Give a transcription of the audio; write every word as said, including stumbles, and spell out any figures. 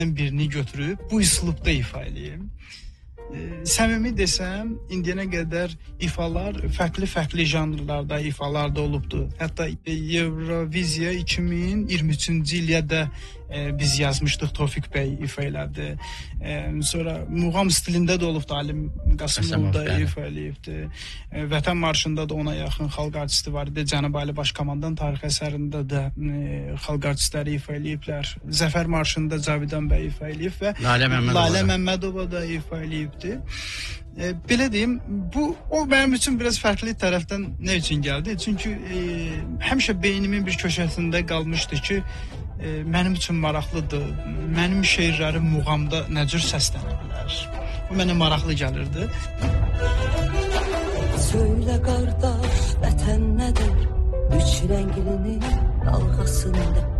birini götürüb bu üslubda ifa eləyim. E, səmimi desəm, indiyənə qədər ifalar fərqli-fərqli janrlarda ifalarda olubdu. Hətta Euroviziya iki min iyirmi üçüncü ildə də e, biz yazmışdıq, Tofiq bəy ifa elədi. E, sonra muğam stilində də olubdu, Alim Qasımov da ifa eləyibdi. E, Vətən marşında da ona yaxın xalq artisti var idi. Cənab Ali Başkomandan tarix əsərində də e, xalq artistləri ifa eləyiblər. Zəfər marşında Cavidan bəy ifa eləyib və Lalə Məmmədova, Lalə Məmmədova da ifa eləyibdi. E, belə deyim, bu o mənim üçün biraz fərqli tərəfdən nə üçün gəldi? Çünki e, həmişə beynimin bir köşəsində qalmışdı ki, e, mənim üçün maraqlıdır. Mənim şeirlərim muğamda nə cür səslənə bilər? Bu mənə maraqlı gəlirdi. Söylə qardaş, vətən nədir? Üç rənglinin dalğasında